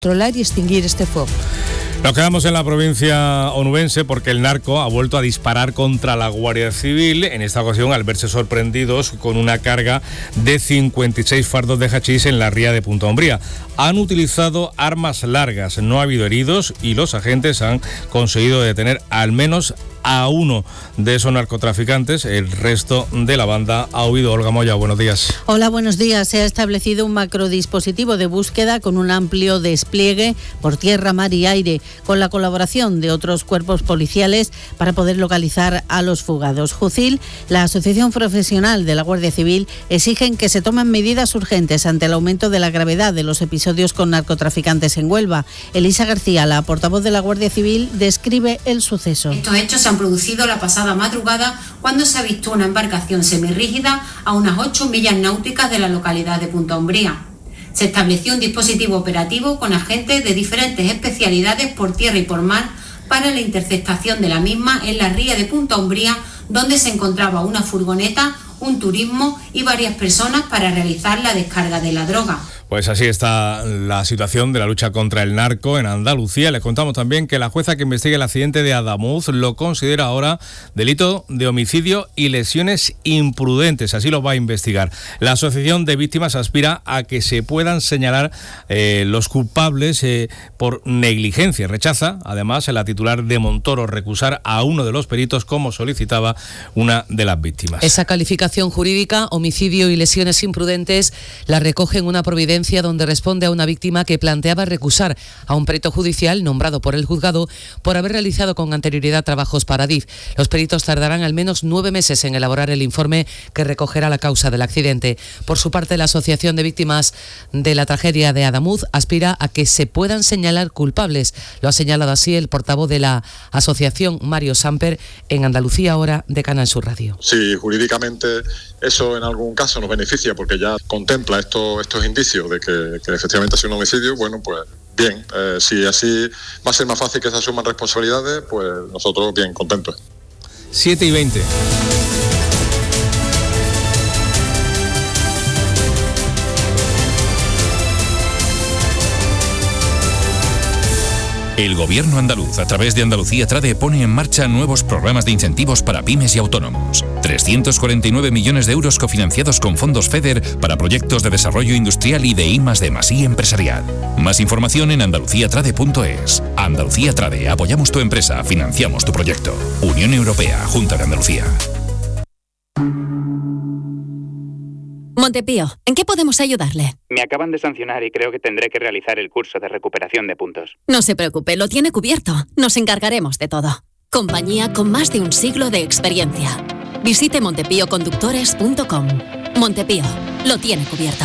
controlar y extinguir este fuego. Nos quedamos en la provincia onubense porque el narco ha vuelto a disparar contra la Guardia Civil, en esta ocasión al verse sorprendidos con una carga de 56 fardos de hachís en la ría de Punta Umbría. Han utilizado armas largas, no ha habido heridos y los agentes han conseguido detener al menos a uno de esos narcotraficantes. El resto de la banda ha huido. Olga Moya, buenos días. Hola, buenos días. Se ha establecido un macrodispositivo de búsqueda con un amplio despliegue por tierra, mar y aire, con la colaboración de otros cuerpos policiales para poder localizar a los fugados. Jucil, la Asociación Profesional de la Guardia Civil, exigen que se tomen medidas urgentes ante el aumento de la gravedad de los episodios con narcotraficantes en Huelva. Elisa García, la portavoz de la Guardia Civil, describe el suceso. Estos hechos se han producido la pasada madrugada cuando se avistó una embarcación semirrígida a unas 8 millas náuticas de la localidad de Punta Umbría. Se estableció un dispositivo operativo con agentes de diferentes especialidades por tierra y por mar para la interceptación de la misma en la ría de Punta Umbría, donde se encontraba una furgoneta, un turismo y varias personas para realizar la descarga de la droga. Pues así está la situación de la lucha contra el narco en Andalucía. Les contamos también que la jueza que investiga el accidente de Adamuz lo considera ahora delito de homicidio y lesiones imprudentes. Así lo va a investigar. La Asociación de Víctimas aspira a que se puedan señalar los culpables por negligencia. Rechaza, además, la titular de Montoro recusar a uno de los peritos, como solicitaba una de las víctimas. Esa calificación jurídica, homicidio y lesiones imprudentes, la recoge en una providencia donde responde a una víctima que planteaba recusar a un perito judicial nombrado por el juzgado por haber realizado con anterioridad trabajos para Adif. Los peritos tardarán al menos 9 meses en elaborar el informe que recogerá la causa del accidente. Por su parte, la Asociación de Víctimas de la Tragedia de Adamuz aspira a que se puedan señalar culpables. Lo ha señalado así el portavoz de la asociación, Mario Samper, en Andalucía Ahora de Canal Sur Radio. Sí, jurídicamente eso en algún caso nos beneficia porque ya contempla estos indicios de que efectivamente ha sido un homicidio. Bueno, pues bien, si así va a ser más fácil que se asuman responsabilidades, pues nosotros bien contentos. 7:20. El Gobierno andaluz, a través de Andalucía Trade, pone en marcha nuevos programas de incentivos para pymes y autónomos. 349 millones de euros cofinanciados con fondos FEDER para proyectos de desarrollo industrial y de I+D+I empresarial. Más información en andaluciatrade.es. Andalucía Trade, apoyamos tu empresa, financiamos tu proyecto. Unión Europea, Junta de Andalucía. Montepío, ¿en qué podemos ayudarle? Me acaban de sancionar y creo que tendré que realizar el curso de recuperación de puntos. No se preocupe, lo tiene cubierto. Nos encargaremos de todo. Compañía con más de un siglo de experiencia. Visite montepíoconductores.com. Montepío, lo tiene cubierto.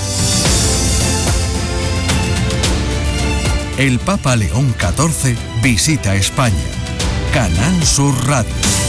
El Papa León XIV visita España. Canal Sur Radio.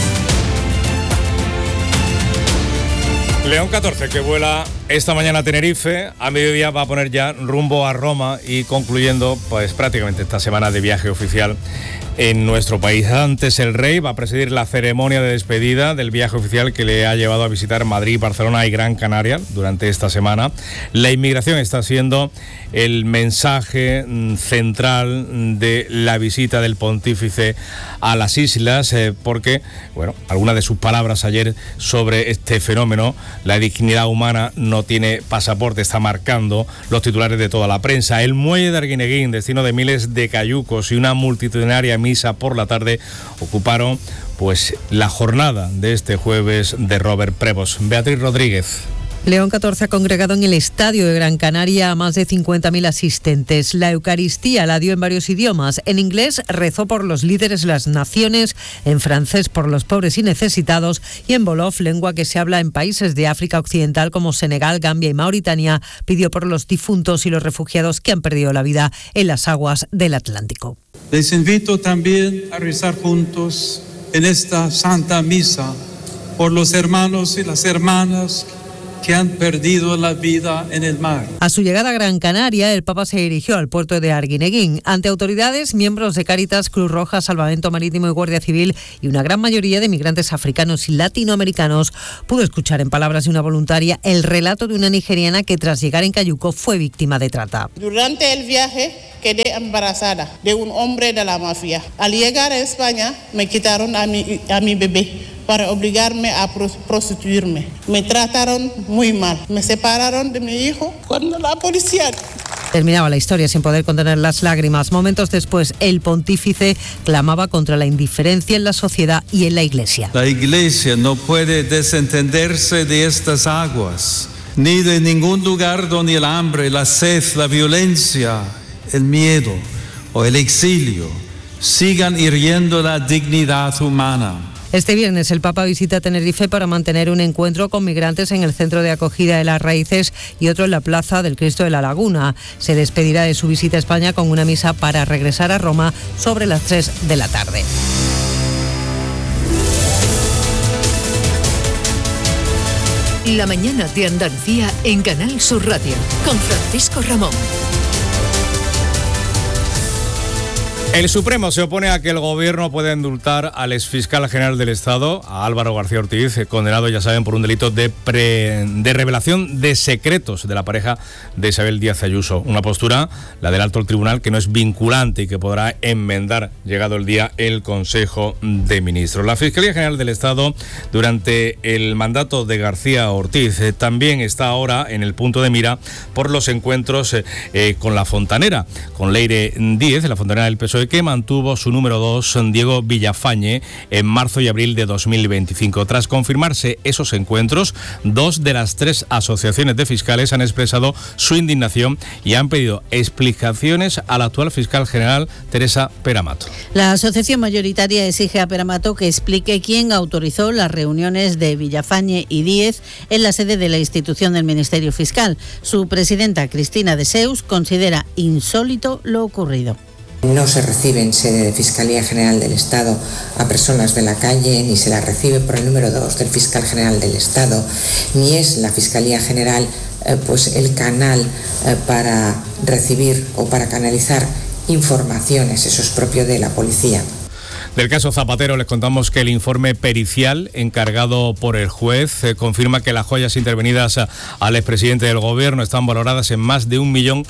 León XIV, que vuela esta mañana a Tenerife, a mediodía va a poner ya rumbo a Roma y concluyendo pues prácticamente esta semana de viaje oficial en nuestro país. Antes el rey va a presidir la ceremonia de despedida del viaje oficial que le ha llevado a visitar Madrid, Barcelona y Gran Canaria durante esta semana. La inmigración está siendo el mensaje central de la visita del pontífice a las islas, porque, bueno, algunas de sus palabras ayer sobre este fenómeno, la dignidad humana no tiene pasaporte, está marcando los titulares de toda la prensa. El muelle de Arguineguín, destino de miles de cayucos, y una multitudinaria misa por la tarde ocuparon pues la jornada de este jueves de Robert Prevost. Beatriz Rodríguez. León XIV ha congregado en el Estadio de Gran Canaria a más de 50.000 asistentes. La Eucaristía la dio en varios idiomas. En inglés rezó por los líderes de las naciones, en francés por los pobres y necesitados, y en Wolof, lengua que se habla en países de África Occidental como Senegal, Gambia y Mauritania, pidió por los difuntos y los refugiados que han perdido la vida en las aguas del Atlántico. Les invito también a rezar juntos en esta Santa Misa por los hermanos y las hermanas que han perdido la vida en el mar. A su llegada a Gran Canaria, el Papa se dirigió al puerto de Arguineguín. Ante autoridades, miembros de Cáritas, Cruz Roja, Salvamento Marítimo y Guardia Civil y una gran mayoría de migrantes africanos y latinoamericanos, pudo escuchar en palabras de una voluntaria el relato de una nigeriana que tras llegar en Cayuco fue víctima de trata. Durante el viaje quedé embarazada de un hombre de la mafia. Al llegar a España me quitaron a mi bebé para obligarme a prostituirme. Me trataron muy mal. Me separaron de mi hijo cuando la policía... Terminaba la historia sin poder contener las lágrimas. Momentos después, el pontífice clamaba contra la indiferencia en la sociedad y en la Iglesia. La Iglesia no puede desentenderse de estas aguas, ni de ningún lugar donde el hambre, la sed, la violencia, el miedo o el exilio sigan hiriendo la dignidad humana. Este viernes el Papa visita Tenerife para mantener un encuentro con migrantes en el centro de acogida de Las Raíces y otro en la Plaza del Cristo de la Laguna. Se despedirá de su visita a España con una misa para regresar a Roma sobre las 3 de la tarde. La mañana de Andalucía en Canal Sur Radio con Francisco Ramón. El Supremo se opone a que el Gobierno pueda indultar al exfiscal general del Estado, a Álvaro García Ortiz, condenado, ya saben, por un delito de revelación de secretos de la pareja de Isabel Díaz Ayuso. Una postura, la del alto tribunal, que no es vinculante y que podrá enmendar, llegado el día, el Consejo de Ministros. La Fiscalía General del Estado, durante el mandato de García Ortiz, también está ahora en el punto de mira por los encuentros con la fontanera, con Leire Díez, la fontanera del PSOE, que mantuvo su número 2, Diego Villafañe, en marzo y abril de 2025. Tras confirmarse esos encuentros, 2 de las 3 asociaciones de fiscales han expresado su indignación y han pedido explicaciones a la actual fiscal general, Teresa Peramato. La asociación mayoritaria exige a Peramato que explique quién autorizó las reuniones de Villafañe y Díez en la sede de la institución del Ministerio Fiscal. Su presidenta, Cristina de Seus, considera insólito lo ocurrido. No se recibe en sede de Fiscalía General del Estado a personas de la calle, ni se la recibe por el número 2 del Fiscal General del Estado, ni es la Fiscalía General pues el canal para recibir o para canalizar informaciones, eso es propio de la policía. Del caso Zapatero les contamos que el informe pericial encargado por el juez confirma que las joyas intervenidas al expresidente del Gobierno están valoradas en más de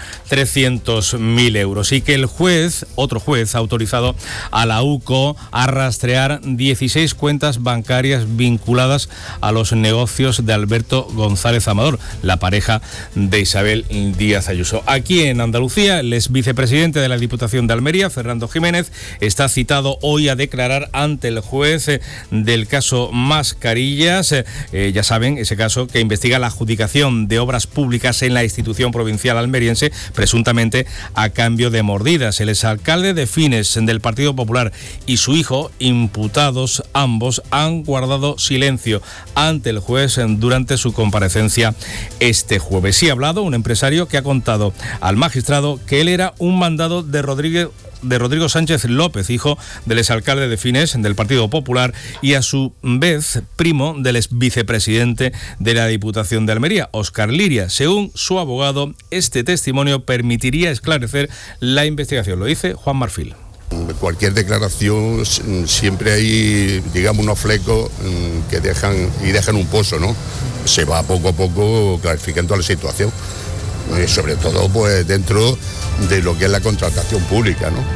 1.300.000 euros y que el juez, otro juez, ha autorizado a la UCO a rastrear 16 cuentas bancarias vinculadas a los negocios de Alberto González Amador, la pareja de Isabel Díaz Ayuso. Aquí en Andalucía, el ex vicepresidente de la Diputación de Almería, Fernando Jiménez, está citado hoy a declarar ante el juez del caso Mascarillas, ya saben, ese caso que investiga la adjudicación de obras públicas en la institución provincial almeriense, presuntamente a cambio de mordidas. El exalcalde de Fines del Partido Popular y su hijo, imputados ambos, han guardado silencio ante el juez durante su comparecencia este jueves. Sí ha hablado un empresario que ha contado al magistrado que él era un mandado de Rodrigo Sánchez López, hijo del exalcalde de Fines del Partido Popular y a su vez primo del ex vicepresidente de la Diputación de Almería, Óscar Liria. Según su abogado, este testimonio permitiría esclarecer la investigación. Lo dice Juan Marfil. Cualquier declaración siempre hay, digamos, unos flecos que dejan un pozo, ¿no? Se va poco a poco clarificando la situación. Sobre todo pues dentro de lo que es la contratación pública, ¿no?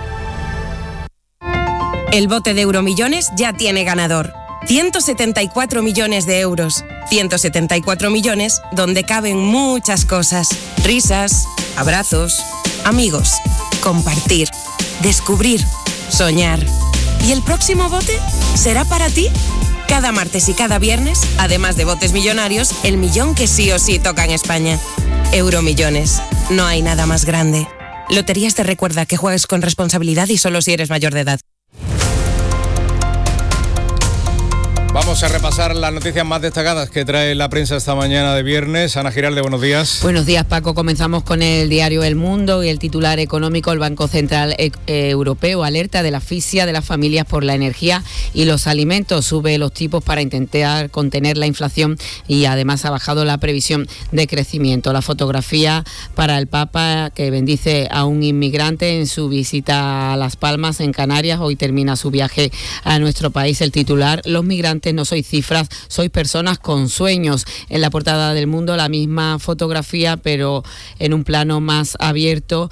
El bote de Euromillones ya tiene ganador. 174 millones de euros. 174 millones donde caben muchas cosas. Risas, abrazos, amigos, compartir, descubrir, soñar. ¿Y el próximo bote será para ti? Cada martes y cada viernes, además de botes millonarios, el millón que sí o sí toca en España. Euromillones. No hay nada más grande. Loterías te recuerda que juegues con responsabilidad y solo si eres mayor de edad. Vamos a repasar las noticias más destacadas que trae la prensa esta mañana de viernes. Ana Giralde, buenos días. Buenos días, Paco. Comenzamos con el diario El Mundo y el titular económico. El Banco Central Europeo alerta de la asfixia de las familias por la energía y los alimentos. Sube los tipos para intentar contener la inflación y además ha bajado la previsión de crecimiento. La fotografía para el Papa, que bendice a un inmigrante en su visita a Las Palmas, en Canarias. Hoy termina su viaje a nuestro país. El titular: los migrantes no sois cifras, sois personas con sueños. En la portada del Mundo la misma fotografía, pero en un plano más abierto.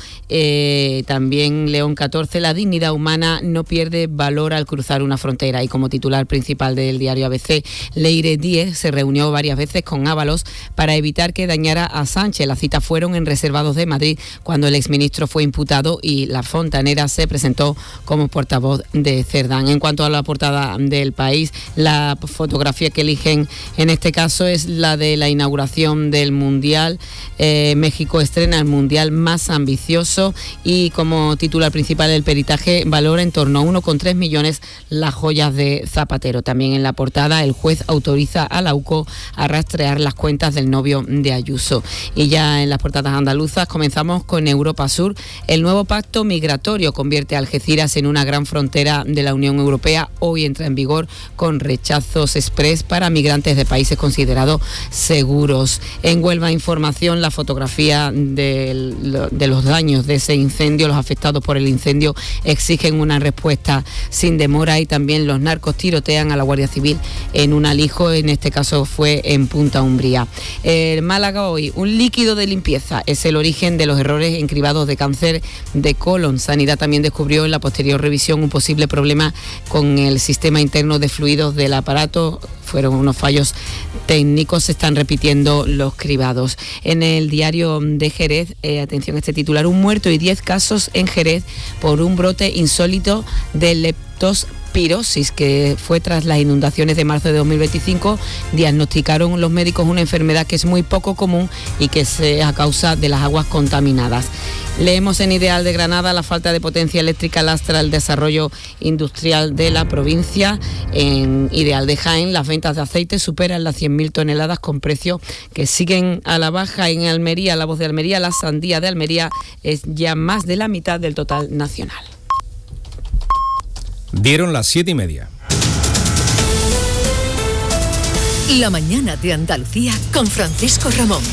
También León 14, la dignidad humana no pierde valor al cruzar una frontera. Y como titular principal del diario ABC, Leire Díez se reunió varias veces con Ábalos para evitar que dañara a Sánchez. Las citas fueron en Reservados de Madrid cuando el exministro fue imputado y la fontanera se presentó como portavoz de Cerdán. En cuanto a la portada del País, la fotografía que eligen en este caso es la de la inauguración del Mundial. México estrena el Mundial más ambicioso y como titular principal el peritaje valora en torno a 1,3 millones las joyas de Zapatero. También en la portada el juez autoriza a la UCO a rastrear las cuentas del novio de Ayuso. Y ya en las portadas andaluzas comenzamos con Europa Sur. El nuevo pacto migratorio convierte a Algeciras en una gran frontera de la Unión Europea. Hoy entra en vigor con rechazos express para migrantes de países considerados seguros. En Huelva Información, la fotografía de los daños de ese incendio. Los afectados por el incendio exigen una respuesta sin demora y también los narcos tirotean a la Guardia Civil en un alijo, en este caso fue en Punta Umbría. Málaga Hoy, un líquido de limpieza es el origen de los errores en cribados de cáncer de colon. Sanidad también descubrió en la posterior revisión un posible problema con el sistema interno de fluidos del aparato. Fueron unos fallos técnicos, se están repitiendo los cribados. En el diario de Jerez, atención a este titular: un muerto y 10 casos en Jerez por un brote insólito de leptospirosis que fue tras las inundaciones de marzo de 2025. Diagnosticaron los médicos una enfermedad que es muy poco común y que es a causa de las aguas contaminadas. Leemos en Ideal de Granada: la falta de potencia eléctrica lastra el desarrollo industrial de la provincia. En Ideal de Jaén, las ventas de aceite superan las 100.000 toneladas con precios que siguen a la baja. En Almería, La Voz de Almería: la sandía de Almería es ya más de la mitad del total nacional. Dieron las 7:30. La mañana de Andalucía con Francisco Ramón.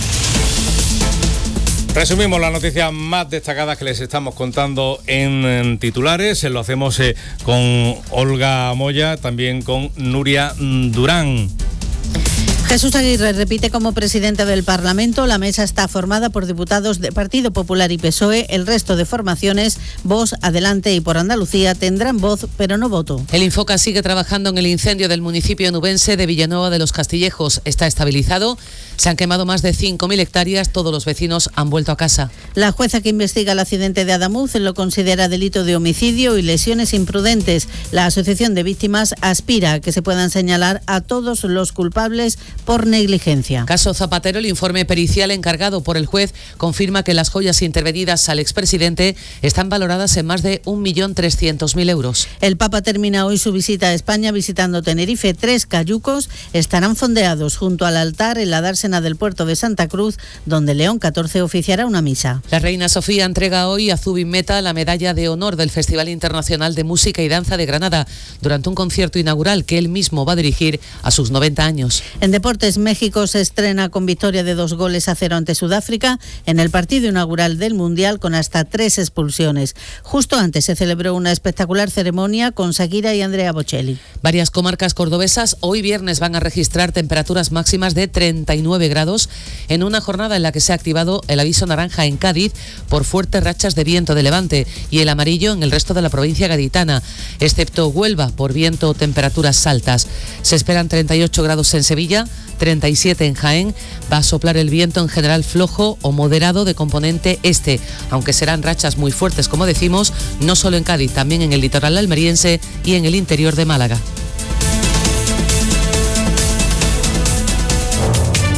Resumimos las noticias más destacadas que les estamos contando en titulares. Lo hacemos con Olga Moya, también con Nuria Durán. Jesús Aguirre repite como presidente del Parlamento. La mesa está formada por diputados de Partido Popular y PSOE. El resto de formaciones, Vox, Adelante y Por Andalucía, tendrán voz pero no voto. El Infoca sigue trabajando en el incendio del municipio nubense de Villanueva de los Castillejos. Está estabilizado. Se han quemado más de 5.000 hectáreas. Todos los vecinos han vuelto a casa. La jueza que investiga el accidente de Adamuz lo considera delito de homicidio y lesiones imprudentes. La Asociación de Víctimas aspira a que se puedan señalar a todos los culpables por negligencia. Caso Zapatero: el informe pericial encargado por el juez confirma que las joyas intervenidas al expresidente están valoradas en más de 1.300.000 euros. El Papa termina hoy su visita a España visitando Tenerife. 3 cayucos estarán fondeados junto al altar en la dársena del puerto de Santa Cruz, donde León XIV oficiará una misa. La reina Sofía entrega hoy a Zubin Mehta la medalla de honor del Festival Internacional de Música y Danza de Granada durante un concierto inaugural que él mismo va a dirigir a sus 90 años. En deportes, México se estrena con victoria de 2-0 ante Sudáfrica en el partido inaugural del Mundial con hasta 3 expulsiones. Justo antes se celebró una espectacular ceremonia con Shakira y Andrea Bocelli. Varias comarcas cordobesas hoy viernes van a registrar temperaturas máximas de 39 grados en una jornada en la que se ha activado el aviso naranja en Cádiz por fuertes rachas de viento de levante y el amarillo en el resto de la provincia gaditana, excepto Huelva por viento o temperaturas altas. Se esperan 38 grados en Sevilla, 37 en Jaén. Va a soplar el viento en general flojo o moderado de componente este, aunque serán rachas muy fuertes, como decimos, no solo en Cádiz, también en el litoral almeriense y en el interior de Málaga.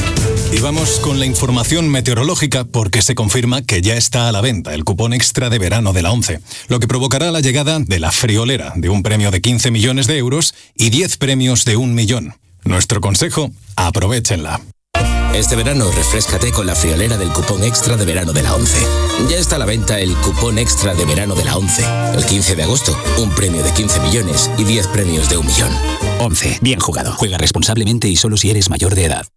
Y vamos con la información meteorológica porque se confirma que ya está a la venta el cupón extra de verano de la ONCE, lo que provocará la llegada de la friolera de un premio de 15 millones de euros y 10 premios de 1 millón. Nuestro consejo, aprovéchenla. Este verano refréscate con la friolera del cupón extra de verano de la ONCE. Ya está a la venta el cupón extra de verano de la ONCE. El 15 de agosto, un premio de 15 millones y 10 premios de 1 millón. ONCE, bien jugado. Juega responsablemente y solo si eres mayor de edad.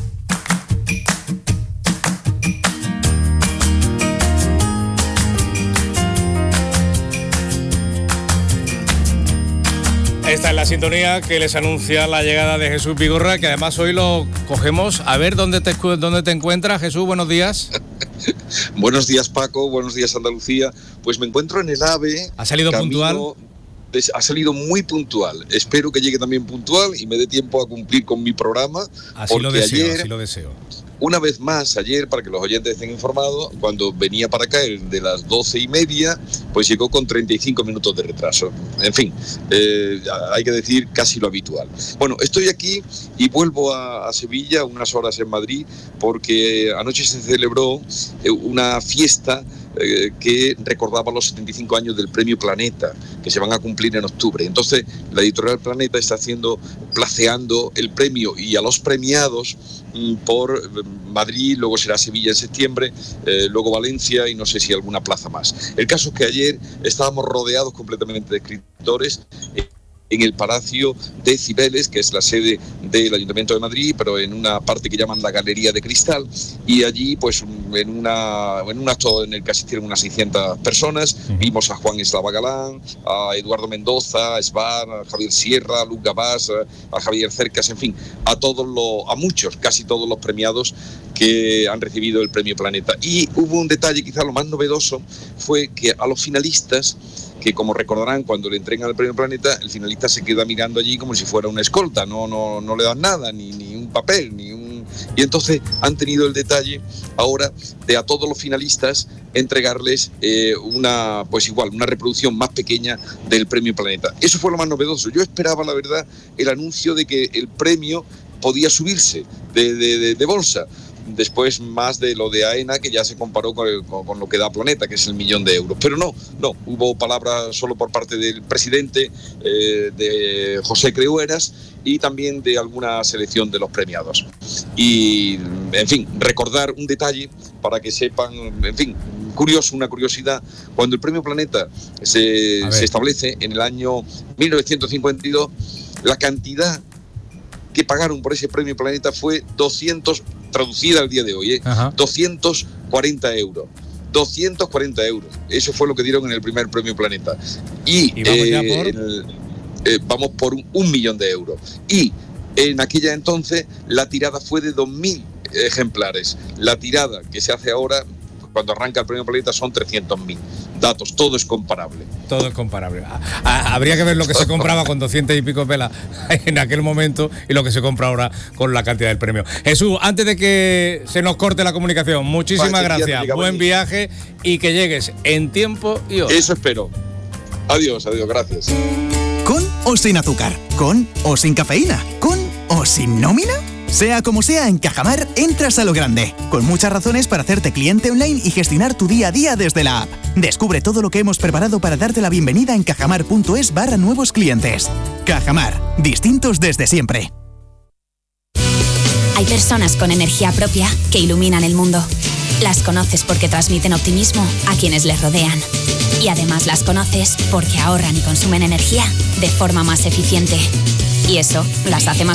Esta es la sintonía que les anuncia la llegada de Jesús Vigorra, que además hoy lo cogemos. A ver, ¿dónde te encuentras, Jesús? Buenos días. Buenos días, Paco. Buenos días, Andalucía. Pues me encuentro en el AVE. ¿Ha salido puntual? Ha salido muy puntual. Espero que llegue también puntual y me dé tiempo a cumplir con mi programa. Así lo deseo. Una vez más, ayer, para que los oyentes estén informados, cuando venía para acá el de las 12:30, pues llegó con 35 minutos de retraso. En fin, hay que decir casi lo habitual. Bueno, estoy aquí y vuelvo a Sevilla, unas horas en Madrid, porque anoche se celebró una fiesta que recordaba los 75 años del Premio Planeta, que se van a cumplir en octubre. Entonces, la editorial Planeta está placeando el premio y a los premiados por Madrid, luego será Sevilla en septiembre, luego Valencia y no sé si alguna plaza más. El caso es que ayer estábamos rodeados completamente de escritores en el Palacio de Cibeles, que es la sede del Ayuntamiento de Madrid, pero en una parte que llaman la Galería de Cristal, y allí pues en un acto en el que asistieron unas 600 personas, vimos a Juan Eslava Galán, a Eduardo Mendoza, a Sbar, a Javier Sierra, a Luz Gabás, a Javier Cercas, en fin, a muchos, casi todos los premiados que han recibido el Premio Planeta. Y hubo un detalle, quizá lo más novedoso, fue que a los finalistas, que como recordarán, cuando le entregan el Premio Planeta, el finalista se queda mirando allí como si fuera una escolta, no le dan nada, ni un papel, Y entonces han tenido el detalle ahora de a todos los finalistas entregarles una reproducción más pequeña del Premio Planeta. Eso fue lo más novedoso. Yo esperaba, la verdad, el anuncio de que el premio podía subirse de bolsa. Después más de lo de AENA, que ya se comparó con lo que da Planeta, que es el 1 millón de euros. Pero no, hubo palabras solo por parte del presidente, de José Creueras, y también de alguna selección de los premiados. Y, en fin, recordar un detalle para que sepan, en fin, una curiosidad. Cuando el Premio Planeta se establece en el año 1952, la cantidad que pagaron por ese Premio Planeta fue 200, traducida al día de hoy, 240 euros. 240 euros. Eso fue lo que dieron en el primer Premio Planeta. Y vamos por 1 millón de euros. Y en aquella entonces la tirada fue de 2.000 ejemplares. La tirada que se hace ahora, cuando arranca el Premio Planeta, son 300.000. Datos, todo es comparable. Todo es comparable. Habría que ver lo que se compraba con 200 y pico pelas en aquel momento y lo que se compra ahora con la cantidad del premio. Jesús, antes de que se nos corte la comunicación, muchísimas gracias. Buen viaje y que llegues en tiempo y hora. Eso espero. Adiós, gracias. ¿Con o sin azúcar? ¿Con o sin cafeína? ¿Con o sin nómina? Sea como sea, en Cajamar entras a lo grande, con muchas razones para hacerte cliente online y gestionar tu día a día desde la app. Descubre todo lo que hemos preparado para darte la bienvenida en cajamar.es/nuevos clientes. Cajamar, distintos desde siempre. Hay personas con energía propia que iluminan el mundo. Las conoces porque transmiten optimismo a quienes les rodean. Y además las conoces porque ahorran y consumen energía de forma más eficiente. Y eso las hace más